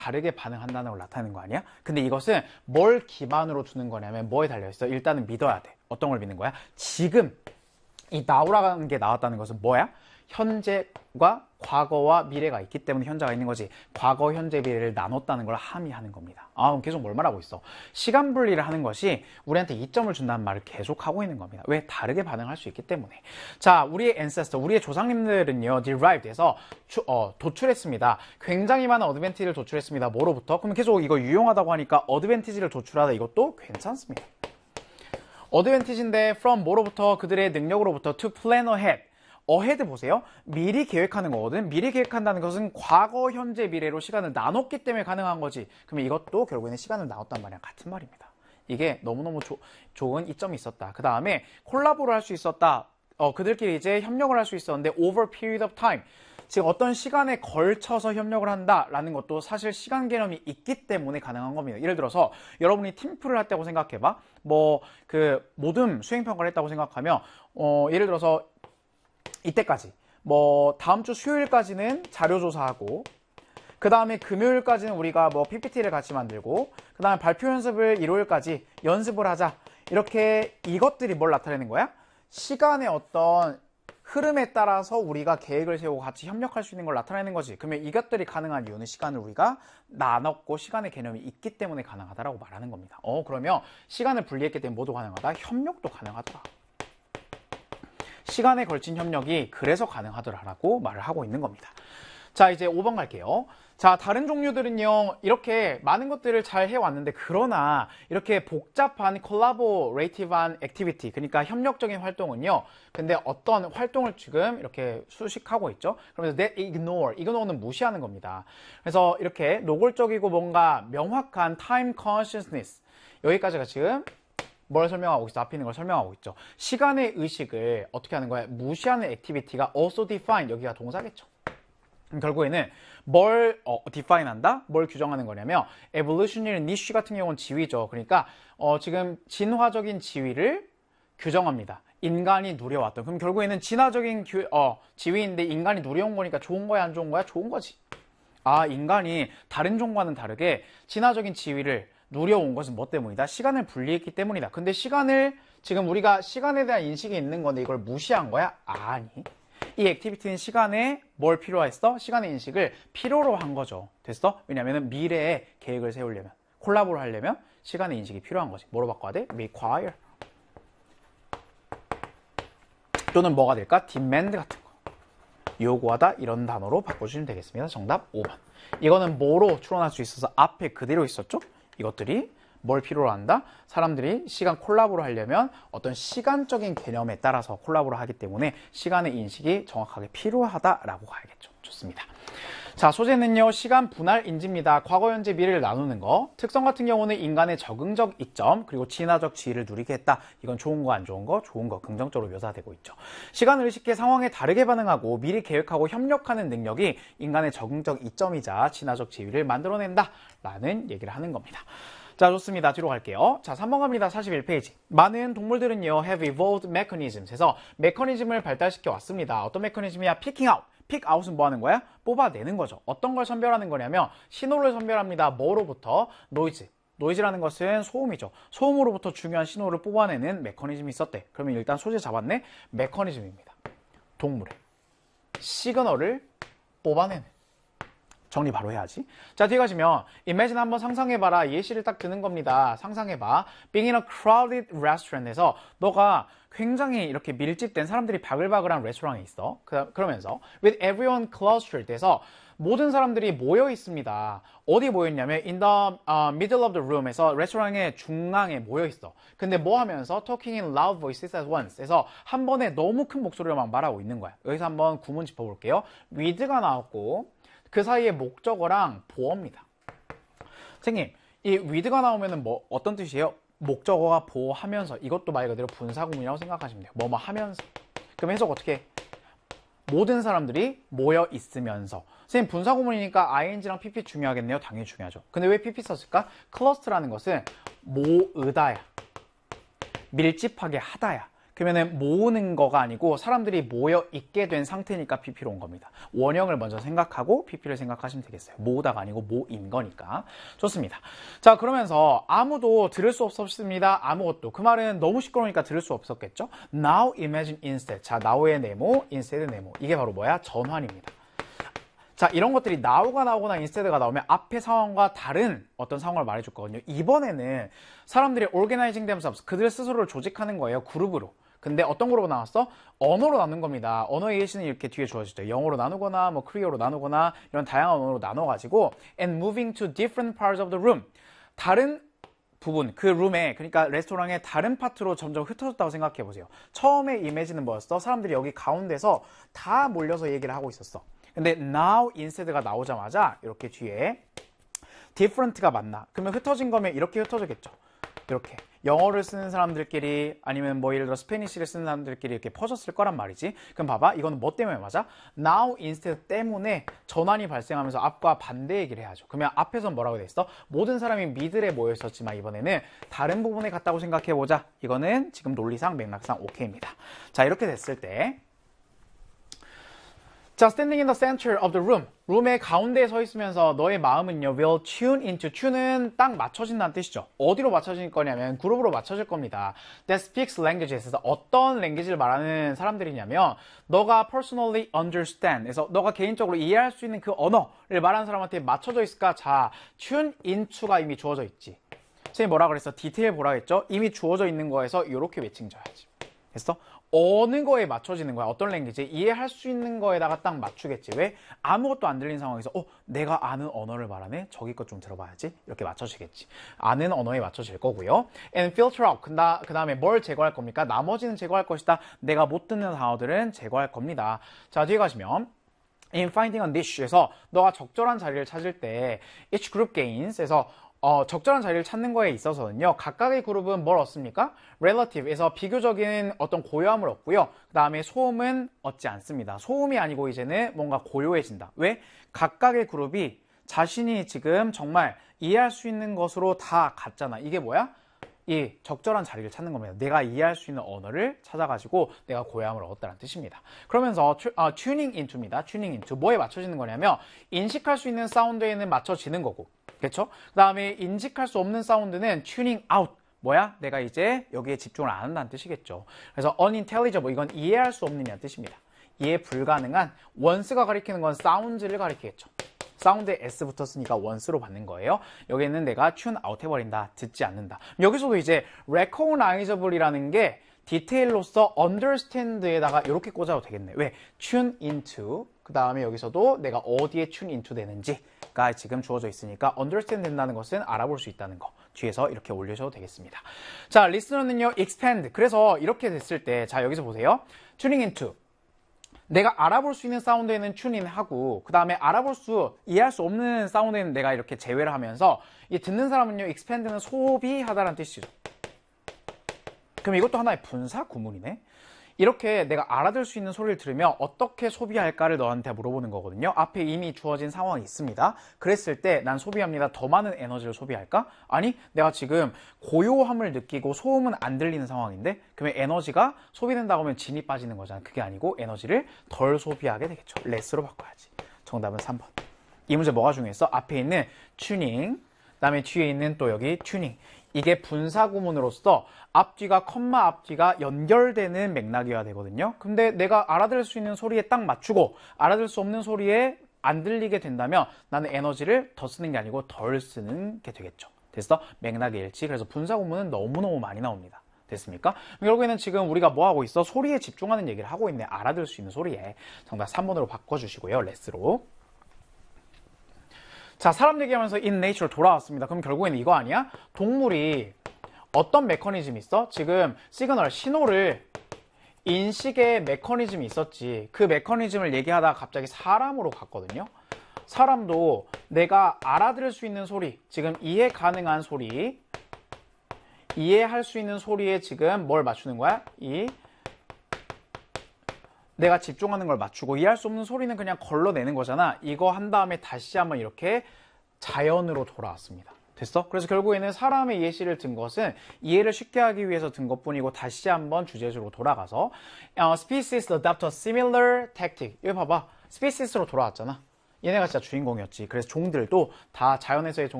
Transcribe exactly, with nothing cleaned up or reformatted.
다르게 반응한다는 걸 나타내는 거 아니야? 근데 이것은 뭘 기반으로 두는 거냐면 뭐에 달려있어? 일단은 믿어야 돼. 어떤 걸 믿는 거야? 지금 이 now라는 게 나왔다는 것은 뭐야? 현재과 과거와 미래가 있기 때문에 현재가 있는 거지. 과거, 현재, 미래를 나눴다는 걸 함의하는 겁니다. 아, 그럼 계속 뭘 말하고 있어? 시간 분리를 하는 것이 우리한테 이점을 준다는 말을 계속 하고 있는 겁니다. 왜? 다르게 반응할 수 있기 때문에. 자, 우리의 ancestor, 우리의 조상님들은요, derived에서 어, 도출했습니다. 굉장히 많은 어드밴티지를 도출했습니다. 뭐로부터? 그럼 계속 이거 유용하다고 하니까 어드밴티지를 도출하다, 이것도 괜찮습니다. 어드밴티지인데 from 뭐로부터? 그들의 능력으로부터 to plan ahead. ahead 보세요. 미리 계획하는 거거든. 미리 계획한다는 것은 과거, 현재, 미래로 시간을 나눴기 때문에 가능한 거지. 그러면 이것도 결국에는 시간을 나눴단 말이야. 같은 말입니다. 이게 너무너무 조, 좋은 이점이 있었다. 그 다음에 콜라보를 할 수 있었다. 어, 그들끼리 이제 협력을 할 수 있었는데 over period of time. 즉 어떤 시간에 걸쳐서 협력을 한다라는 것도 사실 시간 개념이 있기 때문에 가능한 겁니다. 예를 들어서 여러분이 팀플을 했다고 생각해봐. 뭐 그 모든 수행평가를 했다고 생각하면 어, 예를 들어서 이때까지 뭐 다음 주 수요일까지는 자료 조사하고 그 다음에 금요일까지는 우리가 뭐 피피티를 같이 만들고 그 다음에 발표 연습을 일요일까지 연습을 하자. 이렇게 이것들이 뭘 나타내는 거야? 시간의 어떤 흐름에 따라서 우리가 계획을 세우고 같이 협력할 수 있는 걸 나타내는 거지. 그러면 이것들이 가능한 이유는 시간을 우리가 나눴고 시간의 개념이 있기 때문에 가능하다라고 말하는 겁니다. 어, 그러면 시간을 분리했기 때문에 모두 가능하다. 협력도 가능하더라. 시간에 걸친 협력이 그래서 가능하더라라고 말을 하고 있는 겁니다. 자, 이제 오 번 갈게요. 자, 다른 종류들은요, 이렇게 많은 것들을 잘 해왔는데, 그러나 이렇게 복잡한 collaborative한 activity, 그러니까 협력적인 활동은요, 근데 어떤 활동을 지금 이렇게 수식하고 있죠. 그러면서 they ignore, ignore는 무시하는 겁니다. 그래서 이렇게 노골적이고 뭔가 명확한 time consciousness, 여기까지가 지금 뭘 설명하고 있어? 앞에 있는 걸 설명하고 있죠. 시간의 의식을 어떻게 하는 거야? 무시하는 액티비티가 also define, 여기가 동사겠죠. 그럼 결국에는 뭘 어, define 한다? 뭘 규정하는 거냐면 evolutionary niche 같은 경우는 지위죠. 그러니까 어, 지금 진화적인 지위를 규정합니다. 인간이 누려왔던. 그럼 결국에는 진화적인 규, 어, 지위인데 인간이 누려온 거니까 좋은 거야, 안 좋은 거야? 좋은 거지. 아, 인간이 다른 종과는 다르게 진화적인 지위를 누려온 것은 뭐 때문이다? 시간을 분리했기 때문이다. 근데 시간을, 지금 우리가 시간에 대한 인식이 있는 건데 이걸 무시한 거야? 아니. 이 액티비티는 시간에 뭘 필요했어? 시간의 인식을 필요로 한 거죠. 됐어? 왜냐면 미래에 계획을 세우려면, 콜라보를 하려면 시간의 인식이 필요한 거지. 뭐로 바꿔야 돼? require. 또는 뭐가 될까? demand 같은 거. 요구하다, 이런 단어로 바꿔주시면 되겠습니다. 정답 오 번. 이거는 뭐로 추론할 수 있어서 앞에 그대로 있었죠? 이것들이 뭘 필요로 한다? 사람들이 시간 콜라보를 하려면 어떤 시간적인 개념에 따라서 콜라보를 하기 때문에 시간의 인식이 정확하게 필요하다라고 가야겠죠. 좋습니다. 자, 소재는요, 시간 분할 인지입니다. 과거, 현재, 미래를 나누는 거. 특성 같은 경우는 인간의 적응적 이점, 그리고 진화적 지위를 누리게 했다. 이건 좋은 거, 안 좋은 거? 좋은 거, 긍정적으로 묘사되고 있죠. 시간을 의식해 상황에 다르게 반응하고 미리 계획하고 협력하는 능력이 인간의 적응적 이점이자 진화적 지위를 만들어낸다. 라는 얘기를 하는 겁니다. 자, 좋습니다. 뒤로 갈게요. 자, 삼 번 갑니다. 사십일 페이지. 많은 동물들은요, have evolved mechanisms. 해서 메커니즘을 발달시켜 왔습니다. 어떤 메커니즘이야? picking out. pick out은 뭐 하는 거야? 뽑아내는 거죠. 어떤 걸 선별하는 거냐면 신호를 선별합니다. 뭐로부터? 노이즈. 노이즈라는 것은 소음이죠. 소음으로부터 중요한 신호를 뽑아내는 메커니즘이 있었대. 그러면 일단 소재 잡았네? 메커니즘입니다. 동물의 시그널을 뽑아내는. 정리 바로 해야지. 자, 뒤에 가시면 imagine 한번 상상해봐라. 예시를 딱 드는 겁니다. 상상해봐. Being in a crowded restaurant에서 너가 굉장히 이렇게 밀집된 사람들이 바글바글한 레스토랑에 있어. 그, 그러면서 with everyone clustered 해서 모든 사람들이 모여 있습니다. 어디 모여 있냐면 in the uh, middle of the room에서 레스토랑의 중앙에 모여 있어. 근데 뭐 하면서 talking in loud voices at once 해서 한 번에 너무 큰 목소리로 막 말하고 있는 거야. 여기서 한번 구문 짚어볼게요. with가 나왔고 그 사이에 목적어랑 보어입니다. 선생님, 이 with가 나오면은 뭐 어떤 뜻이에요? 목적어가 보어하면서. 이것도 말 그대로 분사구문이라고 생각하시면 돼요. 뭐뭐 하면서. 그럼 해석 어떻게 해? 모든 사람들이 모여 있으면서. 선생님, 분사구문이니까 아이엔지랑 피피 중요하겠네요. 당연히 중요하죠. 근데 왜 피피 썼을까? 클러스트라는 것은 모으다야, 밀집하게 하다야. 그러면은 모으는 거가 아니고 사람들이 모여 있게 된 상태니까 피피로 온 겁니다. 원형을 먼저 생각하고 피피를 생각하시면 되겠어요. 모으다가 아니고 모인 거니까. 좋습니다. 자, 그러면서 아무도 들을 수 없었습니다. 아무것도. 그 말은 너무 시끄러우니까 들을 수 없었겠죠. Now imagine instead. 자, now의 네모, instead 네모. 이게 바로 뭐야? 전환입니다. 자, 이런 것들이 now가 나오거나 instead가 나오면 앞의 상황과 다른 어떤 상황을 말해줄 거거든요. 이번에는 사람들이 organizing themselves, 그들 스스로를 조직하는 거예요. 그룹으로. 근데 어떤 그룹으로 나왔어? 언어로 나눈 겁니다. 언어의 예시는 이렇게 뒤에 주어지죠. 영어로 나누거나 뭐 코리아로 나누거나 이런 다양한 언어로 나눠가지고 and moving to different parts of the room. 다른 부분, 그 룸에, 그러니까 레스토랑의 다른 파트로 점점 흩어졌다고 생각해 보세요. 처음에 이미지는 뭐였어? 사람들이 여기 가운데서 다 몰려서 얘기를 하고 있었어. 근데 now instead가 나오자마자 이렇게 뒤에 different가 맞나? 그러면 흩어진 거면 이렇게 흩어졌겠죠. 이렇게 영어를 쓰는 사람들끼리 아니면 뭐 예를 들어 스페니쉬를 쓰는 사람들끼리 이렇게 퍼졌을 거란 말이지. 그럼 봐봐, 이거는 뭐 때문에 맞아? now instead 때문에 전환이 발생하면서 앞과 반대 얘기를 해야죠. 그러면 앞에선 뭐라고 돼 있어? 모든 사람이 미들에 모여 있었지만 이번에는 다른 부분에 갔다고 생각해 보자. 이거는 지금 논리상 맥락상 오케이입니다. 자, 이렇게 됐을 때 자, standing in the center of the room. 룸의 가운데에 서 있으면서 너의 마음은요, will tune into. tune은 딱 맞춰진다는 뜻이죠. 어디로 맞춰질 거냐면 그룹으로 맞춰질 겁니다. that speaks languages에서 어떤 랭귀지를 말하는 사람들이냐면 너가 personally understand. 그래서 너가 개인적으로 이해할 수 있는 그 언어를 말하는 사람한테 맞춰져 있을까? 자, tune into가 이미 주어져 있지. 선생님이 뭐라 그랬어? 디테일 보라 했죠? 이미 주어져 있는 거에서 이렇게 외칭 줘야지. 됐어? 어느 거에 맞춰지는 거야? 어떤 랭귀지? 이해할 수 있는 거에다가 딱 맞추겠지. 왜? 아무것도 안 들린 상황에서 어? 내가 아는 언어를 말하네? 저기 것 좀 들어봐야지. 이렇게 맞춰지겠지. 아는 언어에 맞춰질 거고요. And filter out. 그 다음에 뭘 제거할 겁니까? 나머지는 제거할 것이다. 내가 못 듣는 단어들은 제거할 겁니다. 자, 뒤에 가시면 In finding a niche에서 너가 적절한 자리를 찾을 때 each group gains에서 어, 적절한 자리를 찾는 거에 있어서는요, 각각의 그룹은 뭘 얻습니까? relative에서 비교적인 어떤 고요함을 얻고요. 그 다음에 소음은 얻지 않습니다. 소음이 아니고 이제는 뭔가 고요해진다. 왜? 각각의 그룹이 자신이 지금 정말 이해할 수 있는 것으로 다 같잖아. 이게 뭐야? 이 적절한 자리를 찾는 겁니다. 내가 이해할 수 있는 언어를 찾아가지고 내가 고요함을 얻었다는 뜻입니다. 그러면서 어, tuning into입니다. tuning into. 뭐에 맞춰지는 거냐면 인식할 수 있는 사운드에는 맞춰지는 거고, 그렇죠? 그 다음에 인식할 수 없는 사운드는 tuning out. 뭐야? 내가 이제 여기에 집중을 안 한다는 뜻이겠죠. 그래서 unintelligible, 이건 이해할 수 없느냐는 뜻입니다. 이해 불가능한. 원스가 가리키는 건 사운드를 가리키겠죠. 사운드에 S 붙었으니까 원스로 받는 거예요. 여기는 내가 tune out 해버린다. 듣지 않는다. 여기서도 이제 recognizable이라는 게 디테일로서 understand에다가 이렇게 꽂아도 되겠네. 왜? tune into. 그 다음에 여기서도 내가 어디에 tune into 되는지가 지금 주어져 있으니까 understand 된다는 것은 알아볼 수 있다는 거. 뒤에서 이렇게 올려줘도 되겠습니다. 자, listener는요, expand. 그래서 이렇게 됐을 때, 자, 여기서 보세요. tuning into. 내가 알아볼 수 있는 사운드에는 튜닝하고 그 다음에 알아볼 수, 이해할 수 없는 사운드에는 내가 이렇게 제외를 하면서 이 듣는 사람은요, expand는 소비하다라는 뜻이죠. 그럼 이것도 하나의 분사 구문이네. 이렇게 내가 알아들 수 있는 소리를 들으면 어떻게 소비할까를 너한테 물어보는 거거든요. 앞에 이미 주어진 상황이 있습니다. 그랬을 때 난 소비합니다. 더 많은 에너지를 소비할까? 아니, 내가 지금 고요함을 느끼고 소음은 안 들리는 상황인데 그러면 에너지가 소비된다고 하면 진이 빠지는 거잖아. 그게 아니고 에너지를 덜 소비하게 되겠죠. 레스로 바꿔야지. 정답은 삼 번. 이 문제 뭐가 중요했어? 앞에 있는 튜닝, 그 다음에 뒤에 있는 또 여기 튜닝. 이게 분사 구문으로서 앞뒤가 컴마 앞뒤가 연결되는 맥락이어야 되거든요. 근데 내가 알아들을 수 있는 소리에 딱 맞추고 알아들을 수 없는 소리에 안 들리게 된다면 나는 에너지를 더 쓰는 게 아니고 덜 쓰는 게 되겠죠. 됐어? 맥락의 일치. 그래서 분사 구문은 너무너무 많이 나옵니다. 됐습니까? 결국에는 지금 우리가 뭐 하고 있어? 소리에 집중하는 얘기를 하고 있네. 알아들을 수 있는 소리에. 정답 삼 번으로 바꿔주시고요. 레스로. 자, 사람 얘기하면서 in nature 돌아왔습니다. 그럼 결국에는 이거 아니야? 동물이 어떤 메커니즘이 있어? 지금 시그널, 신호를 인식의 메커니즘이 있었지. 그 메커니즘을 얘기하다가 갑자기 사람으로 갔거든요. 사람도 내가 알아들을 수 있는 소리, 지금 이해 가능한 소리, 이해할 수 있는 소리에 지금 뭘 맞추는 거야? 이 내가 집중하는 걸 맞추고 이해할 수 없는 소리는 그냥 걸러내는 거잖아. 이거 한 다음에 다시 한번 이렇게 자연으로 돌아왔습니다. 됐어? 그래서 결국에는 사람의 예시를 든 것은 이해를 쉽게 하기 위해서 든 것뿐이고 다시 한번 주제주로 돌아가서 어, species adopt a similar tactic. 이거 봐봐. species로 돌아왔잖아. 얘네가 진짜 주인공이었지. 그래서 종들도 다 자연에서의 종